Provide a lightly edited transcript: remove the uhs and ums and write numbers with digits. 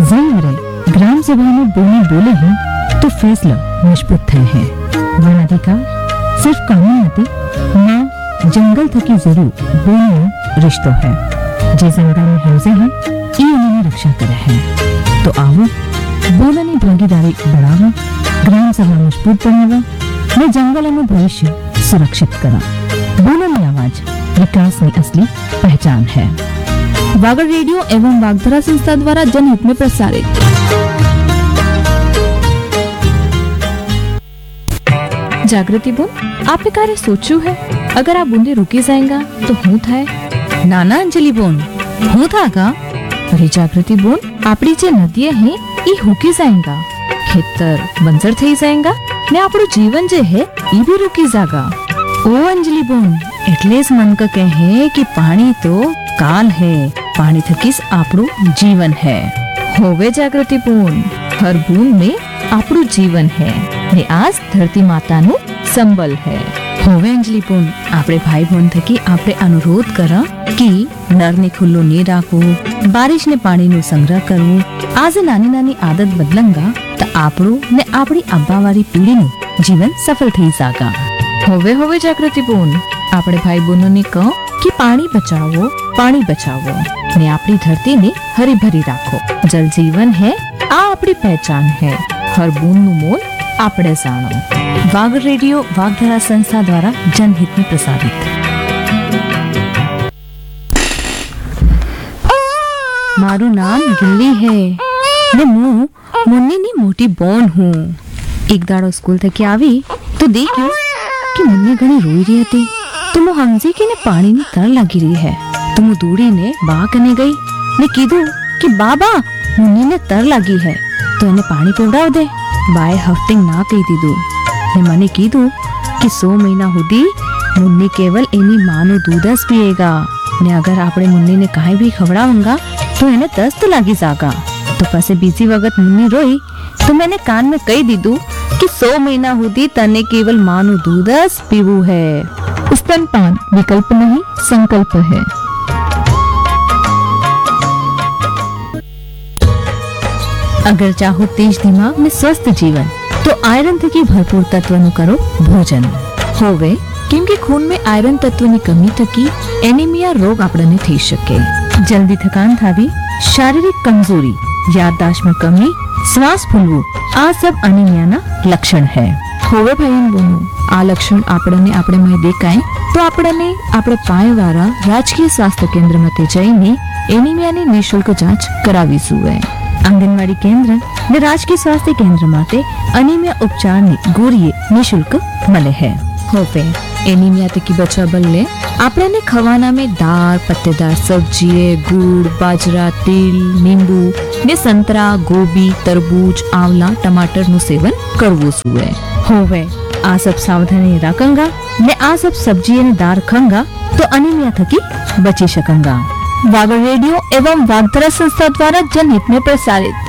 जरूर ग्राम सभा में बोली बोले हैं तो फैसला मजबूत थे है। वन अधिकार सिर्फ कानून नहीं ना जंगल थकी जरूर बोलने रिश्तों है जे जंगल में हौजे हैं ये उन्होंने रक्षा करे हैं। तो आओ बोलने भागीदारी बढ़ावा, ग्राम सभा मजबूत बनावा ने जंगल में भविष्य सुरक्षित करा। बोलने आवाज विकास में असली पहचान है। वागड़ रेडियो एवं वागधरा संस्था द्वारा जनहित में प्रसारित। जागृति बोल, आपने कार्य सोचू है अगर आप बूंदे रुकी जाएगा तो हूँ था नाना अंजलि बोन हूँ था का। अरे जागृति बोल, आपड़ी जे नदियां हैं ये हुकी जाएगा, खेतर बंजर थई जाएगा ने आपड़ो जीवन जे है ये भी रुकी जागा। ओ अंजलि बोन, એટલે જ मन का कहे कि पानी तो काल है, पानी थकीस आपड़ो जीवन है। होवे जागृति पूर्ण, हर बूंद में आपड़ो जीवन है ने आज धरती माता नु संबल है। होवे अंजलि पूर्ण, आपड़े भाई बहन थकी आपड़े अनुरोध करा कि नर ने खुल्लो नहीं राखो, बारिश ने पानी नु संग्रह करो। आज नानी नानी आदत बदलंगा तो आपड़ो ने आपड़ी अब्बावारी पीढ़ी नु जीवन सफल थई जागा। होवे जागृति पूर्ण, आपड़े भाई बहनों ने कहो कि पानी बचाओ ने आपड़ी धरती ने हरी भरी राखो। जल जीवन है, आ आपड़ी पहचान है, हर बूंद नु मोल आपड़े जानो। वागड़ रेडियो वागधरा संस्था द्वारा जनहित में प्रसारित। मारू नाम गिल्ली है ने मु मुन्नी नी मोटी बोन हूँ। एक दाड़ो स्कूल थकी आवी तो देखियो कि मुन्नी घणी रोई रही थी। तुम हमजी के ने पानी ने तर लगी रही है। तुम दूड़ी ने बा कने गई ने कीधु कि बाबा मुन्नी ने तर लगी है तो इन्हें पानी पिवड़ाव दे। बाय हफ्तिंग ना कही दीदू ने मने कीधु कि 100 महीना हुदी मुन्नी केवल इनी मानो दूधस पिएगा ने अगर आपड़े मुन्नी ने काहे भी खवड़ावंगा तो इन्हें दस्त लगी जागा। तो पसे बीजी वक्त मुन्नी रोई तो मैंने कान में कही दीदू कि 100 महीना हुदी तने केवल मानो दूधस पीवू है। स्तनपान विकल्प नहीं संकल्प है। अगर चाहो तेज दिमाग में स्वस्थ जीवन तो आयरन थकी भरपूर तत्वनु करो भोजन। होवे क्योंकि खून में आयरन तत्वनी कमी थकी एनीमिया रोग आपने थी सके। जल्दी थकान थावी, शारीरिक कमजोरी, याददाश्त में कमी, श्वास फूलવું આ सब અનિમિયાના લક્ષણ है। હોવે ભાઈ બોનું આ લક્ષણ આપણે માં દેખાય તો આપણે પાયવાળા રાજકીય સ્વાસ્થ્ય કેન્દ્રમાં જઈને એનિમિયાની નિઃશુલ્ક જાંચ કરાવી જોઈએ। આંગણવાડી કેન્દ્ર ને રાજકીય स्वास्थ्य केंद्र माटे अनीमिया उपचारनी गोळीए निःशुल्क મળે है। होवे एनीमिया थकी बचाव ले आपने खवाना में दाल, पत्तेदार सब्जी, गुड़, बाजरा, तिल, नींबू ने संतरा, गोभी, तरबूज, आंवला, टमाटर नु सेवन करवो सुए। होवे आ सब सावधानी रखंगा ने आ सब सब्जी ने दाल खंगा तो अनीमिया थकी बची सकंगा। वागड़ रेडियो एवं वागधरा संस्था द्वारा जनहित में प्रसारित।